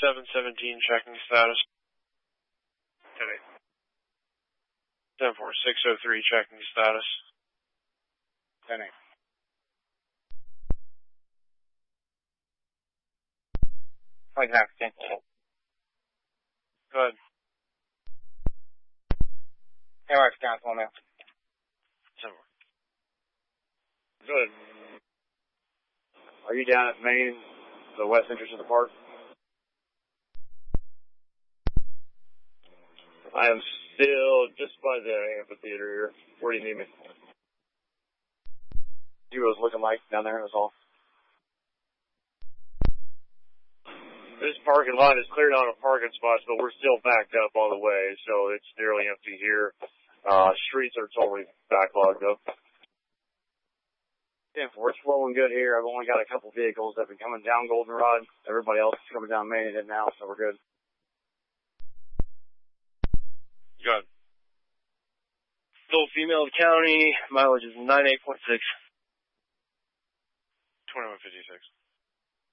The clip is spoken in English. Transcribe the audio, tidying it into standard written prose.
717 checking status. 10-8. 10-4, 603 checking status. 10-8. Point half, 10. Go ahead. Hey, Mark, down, 1 minute. 10-4. Good. Are you down at Main, the west entrance of the park? I am still just by the amphitheater here. Where do you need me? See what it was looking like down there, that's all. This parking lot is cleared out of parking spots, but we're still backed up all the way, so it's nearly empty here. Streets are totally backlogged up. 10-4, it's flowing good here. I've only got a couple vehicles that have been coming down Goldenrod. Everybody else is coming down Main and now, so we're good. Good. Still female of the county. Mileage is 98.6. 2156.